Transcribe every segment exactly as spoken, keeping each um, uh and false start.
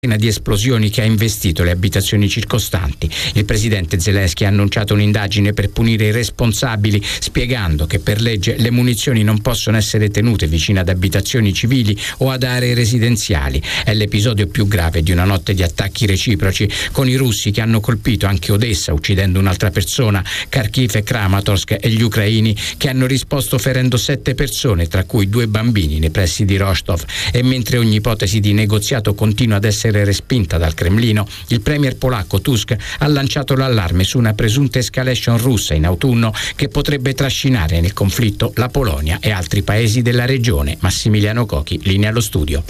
di esplosioni che ha investito le abitazioni circostanti. Il presidente Zelensky ha annunciato un'indagine per punire i responsabili, spiegando che per legge le munizioni non possono essere tenute vicino ad abitazioni civili o ad aree residenziali. È l'episodio più grave di una notte di attacchi reciproci, con i russi che hanno colpito anche Odessa uccidendo un'altra persona, Kharkiv e Kramatorsk, e gli ucraini che hanno risposto ferendo sette persone, tra cui due bambini, nei pressi di Rostov. E mentre ogni ipotesi di negoziato continua ad essere respinta dal Cremlino, il premier polacco Tusk ha lanciato l'allarme su una presunta escalation russa in autunno che potrebbe trascinare nel conflitto la Polonia e altri paesi della regione. Massimiliano Cochi, linea allo studio.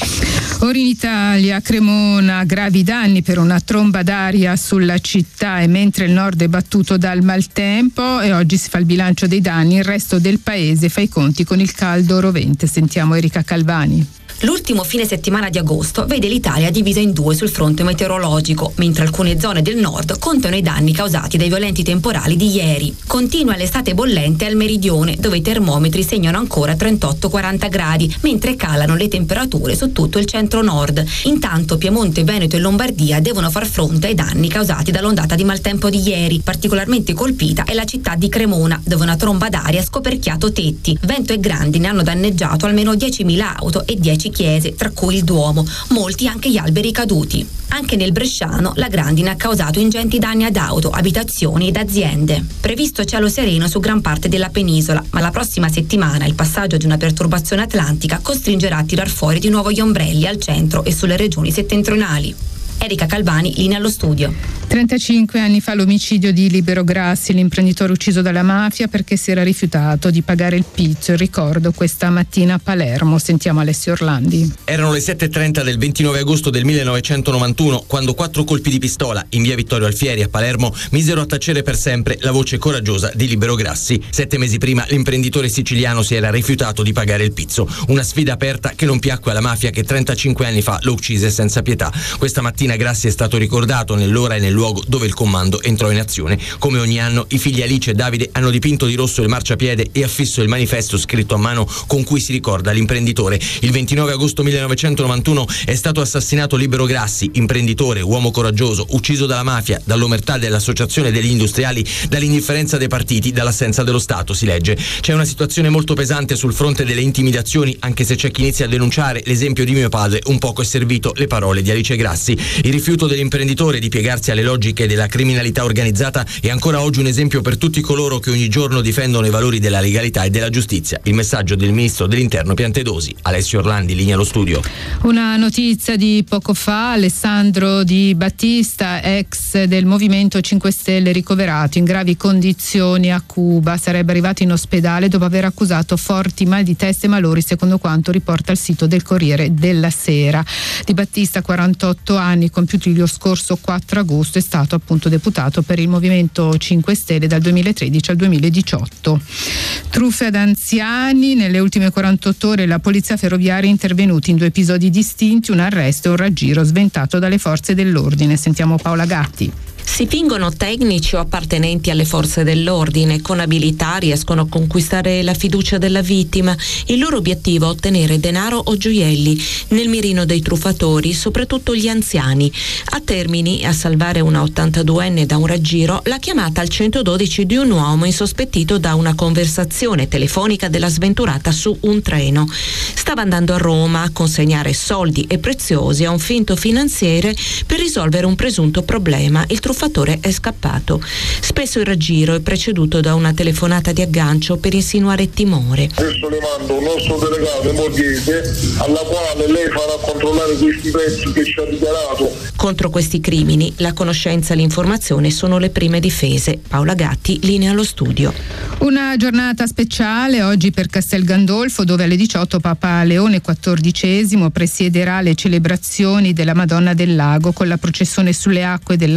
Ora in Italia, Cremona, gravi danni per una tromba d'aria sulla città, e mentre il nord è battuto dal maltempo e oggi si fa il bilancio dei danni, il resto del paese fa i conti con il caldo rovente. Sentiamo Erika Calvani. L'ultimo fine settimana di agosto vede l'Italia divisa in due sul fronte meteorologico, mentre alcune zone del nord contano i danni causati dai violenti temporali di ieri. Continua l'estate bollente al meridione, dove i termometri segnano ancora trentotto quaranta gradi, mentre calano le temperature su tutto il centro-nord. Intanto Piemonte, Veneto e Lombardia devono far fronte ai danni causati dall'ondata di maltempo di ieri. Particolarmente colpita è la città di Cremona, dove una tromba d'aria ha scoperchiato tetti. Vento e grandine hanno danneggiato almeno diecimila auto e dieci chiese, tra cui il Duomo, molti anche gli alberi caduti. Anche nel Bresciano la grandine ha causato ingenti danni ad auto, abitazioni ed aziende. Previsto cielo sereno su gran parte della penisola, ma la prossima settimana il passaggio di una perturbazione atlantica costringerà a tirar fuori di nuovo gli ombrelli al centro e sulle regioni settentrionali. Erika Calvani, linea allo studio. trentacinque anni fa l'omicidio di Libero Grassi, l'imprenditore ucciso dalla mafia perché si era rifiutato di pagare il pizzo. Il ricordo questa mattina a Palermo. Sentiamo Alessio Orlandi. Erano le sette e trenta del ventinove agosto del millenovecentonovantuno quando quattro colpi di pistola in via Vittorio Alfieri a Palermo misero a tacere per sempre la voce coraggiosa di Libero Grassi. Sette mesi prima l'imprenditore siciliano si era rifiutato di pagare il pizzo. Una sfida aperta che non piacque alla mafia, che trentacinque anni fa lo uccise senza pietà. Questa mattina Grassi è stato ricordato nell'ora e nel luogo dove il comando entrò in azione. Come ogni anno i figli Alice e Davide hanno dipinto di rosso il marciapiede e affisso il manifesto scritto a mano con cui si ricorda l'imprenditore. Il ventinove agosto millenovecentonovantuno è stato assassinato Libero Grassi, imprenditore, uomo coraggioso, ucciso dalla mafia, dall'omertà dell'associazione degli industriali, dall'indifferenza dei partiti, dall'assenza dello Stato, si legge. C'è una situazione molto pesante sul fronte delle intimidazioni, anche se c'è chi inizia a denunciare l'esempio di mio padre. Un poco è servito le parole di Alice Grassi. Il rifiuto dell'imprenditore di piegarsi alle logiche della criminalità organizzata è ancora oggi un esempio per tutti coloro che ogni giorno difendono i valori della legalità e della giustizia. Il messaggio del ministro dell'Interno Piantedosi. Alessio Orlandi, linea allo studio. Una notizia di poco fa: Alessandro Di Battista, ex del Movimento cinque Stelle, ricoverato in gravi condizioni a Cuba. Sarebbe arrivato in ospedale dopo aver accusato forti mal di testa e malori, secondo quanto riporta il sito del Corriere della Sera. Di Battista, quarantotto anni, compiuti lo scorso quattro agosto, è stato appunto deputato per il Movimento cinque Stelle dal duemilatredici al duemiladiciotto. Truffe ad anziani. Nelle ultime quarantotto ore la polizia ferroviaria è intervenuta in due episodi distinti, un arresto e un raggiro sventato dalle forze dell'ordine. Sentiamo Paola Gatti. Si fingono tecnici o appartenenti alle forze dell'ordine. Con abilità riescono a conquistare la fiducia della vittima. Il loro obiettivo è ottenere denaro o gioielli. Nel mirino dei truffatori, soprattutto gli anziani. A Termini, a salvare una ottantaduenne da un raggiro, la chiamata al centododici di un uomo insospettito da una conversazione telefonica della sventurata su un treno. Stava andando a Roma a consegnare soldi e preziosi a un finto finanziere per risolvere un presunto problema. Il truffatore è scappato. Spesso il raggiro è preceduto da una telefonata di aggancio per insinuare timore. Adesso le mando un nostro delegato in borghese alla quale lei farà controllare questi pezzi che ci ha dichiarato. Contro questi crimini la conoscenza e l'informazione sono le prime difese. Paola Gatti, linea allo studio. Una giornata speciale oggi per Castel Gandolfo, dove alle diciotto Papa Leone quattordicesimo presiederà le celebrazioni della Madonna del Lago con la processione sulle acque del lago Albano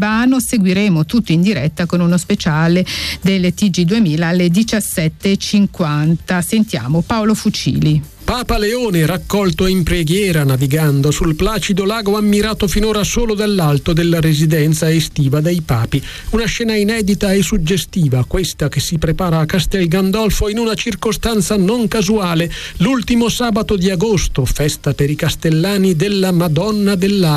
Albano. Seguiremo tutto in diretta con uno speciale delle T G duemila alle diciassette e cinquanta. Sentiamo Paolo Fucili. Papa Leone raccolto in preghiera navigando sul placido lago ammirato finora solo dall'alto della residenza estiva dei papi. Una scena inedita e suggestiva, questa che si prepara a Castel Gandolfo in una circostanza non casuale, l'ultimo sabato di agosto, festa per i castellani della Madonna dell'Aquila.